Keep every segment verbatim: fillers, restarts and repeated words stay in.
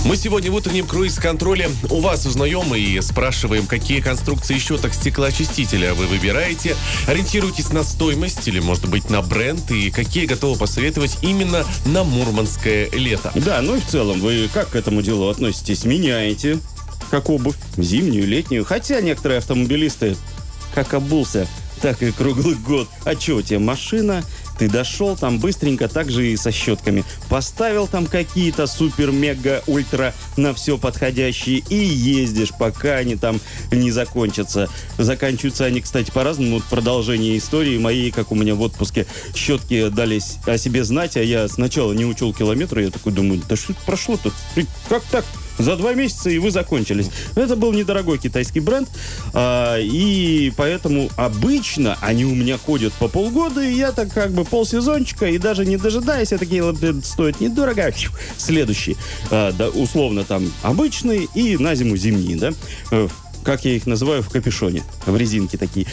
Мы сегодня в утреннем круиз-контроле у вас узнаем и спрашиваем, какие конструкции щеток стеклоочистителя вы выбираете. Ориентируйтесь на стоимость или, может быть, на бренд, и какие готовы посоветовать именно на мурманское лето. Да, ну и в целом, вы как к этому делу относитесь? Меняете, как обувь, зимнюю, летнюю? Хотя некоторые автомобилисты как обулся, так и круглый год. А что, у тебя машина, ты дошел там быстренько, так же и со щетками. Поставил там какие-то супер-мега-ультра на все подходящие и ездишь, пока они там не закончатся. Заканчиваются они, кстати, по-разному. Вот продолжение истории моей, как у меня в отпуске щетки дали о себе знать, а я сначала не учел километры, я такой думаю, да что прошло-то? Как так? За два месяца и вы закончились. Это был недорогой китайский бренд, а, и поэтому обычно они у меня ходят по полгода, и я так как бы полсезончика, и даже не дожидаясь, я такие, стоят недорого, следующий, а, да, условно там обычный и на зиму зимний, да, как я их называю, в капюшоне, в резинке такие.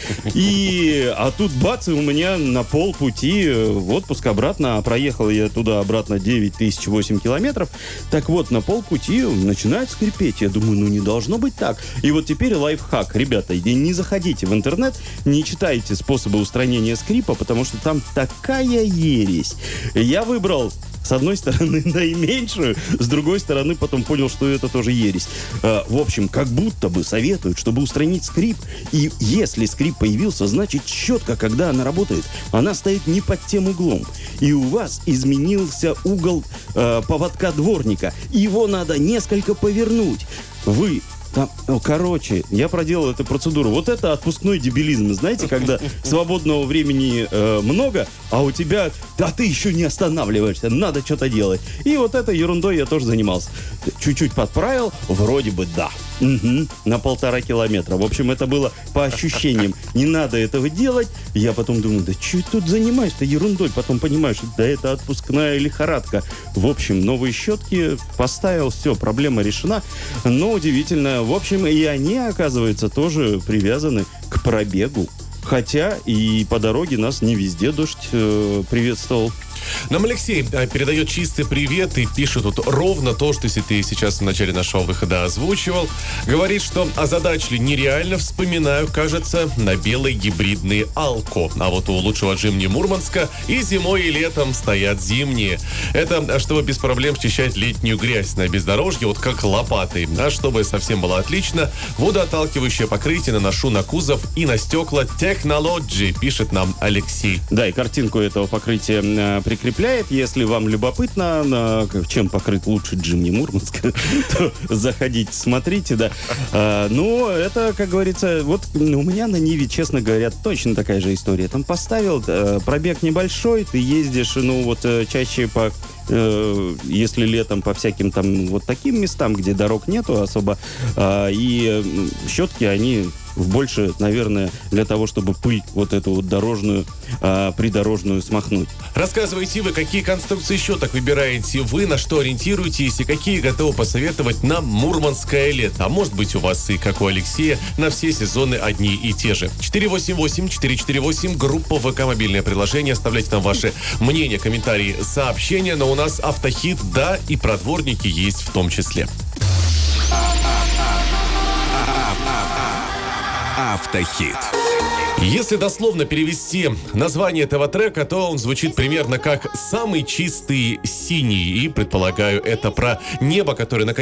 И, а тут бац, и у меня на полпути в отпуск обратно, а проехал я туда-обратно девять тысяч восемь километров, так вот, на полпути начинает скрипеть. Я думаю, ну не должно быть так. И вот теперь лайфхак. Ребята, не заходите в интернет, не читайте способы устранения скрипа, потому что там такая ересь. Я выбрал с одной стороны наименьшую, с другой стороны потом понял, что это тоже ересь. А, в общем, как будто бы советуют, чтобы устранить скрип. И если скрип появился, значит щетка, когда она работает, она стоит не под тем углом. И у вас изменился угол э, поводка дворника. Его надо несколько повернуть. Вы... Там, ну, короче, я проделал эту процедуру. Вот это отпускной дебилизм. Знаете, когда свободного времени э, много, а у тебя, да ты еще не останавливаешься, надо что-то делать. И вот этой ерундой я тоже занимался. Чуть-чуть подправил, вроде бы да. Угу, на полтора километра. В общем, это было по ощущениям. Не надо этого делать. Я потом думаю, да что я тут занимаюсь-то ерундой? Потом понимаю, что да это отпускная лихорадка. В общем, новые щетки поставил, все, проблема решена. Но удивительно. В общем, и они, оказывается, тоже привязаны к пробегу. Хотя и по дороге нас не везде дождь э, приветствовал. Нам Алексей передает чистый привет и пишет тут ровно то, что ты сейчас в начале нашего выхода озвучивал. Говорит, что озадачили нереально, вспоминаю, кажется, на белой гибридные Алко. А вот у лучшего Джимни Мурманска и зимой, и летом стоят зимние. Это чтобы без проблем счищать летнюю грязь на бездорожье, вот как лопатой. А чтобы совсем было отлично, водоотталкивающее покрытие наношу на кузов и на стекла Technology, пишет нам Алексей. Да, и картинку этого покрытия прикрепляет. Если вам любопытно, на, чем покрыт лучше Джимни Мурманск, то заходите, смотрите, да. А, ну, это, как говорится, вот у меня на Ниве, честно говоря, точно такая же история. Там поставил, пробег небольшой, ты ездишь, ну, вот чаще по... если летом по всяким там вот таким местам, где дорог нету особо, а, и щетки, они больше, наверное, для того, чтобы пыль вот эту вот дорожную, а, придорожную смахнуть. Рассказывайте вы, какие конструкции щеток выбираете вы, на что ориентируетесь и какие готовы посоветовать на мурманское лето. А может быть у вас и, как у Алексея, на все сезоны одни и те же. четыре восемь восемь четыре четыре восемь, группа ВК мобильное приложение. Оставляйте там ваши мнения, комментарии, сообщения. Но у нас автохит, да, и про дворники есть в том числе. Автохит. Если дословно перевести название этого трека, то он звучит примерно как «Самый чистый синий». И, предполагаю, это про небо, которое наконец